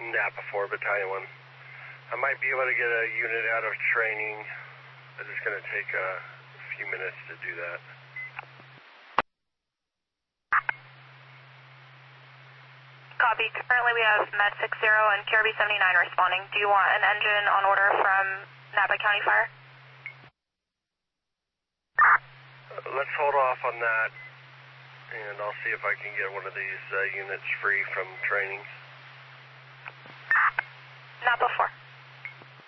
Napa 4, Battalion 1. I might be able to get a unit out of training, but it's going to take a few minutes to do that. Copy. Currently we have Med 60 and KRB 79 responding. Do you want an engine on order from Napa County Fire? Let's hold off on that, and I'll see if I can get one of these units free from training. Napa 4.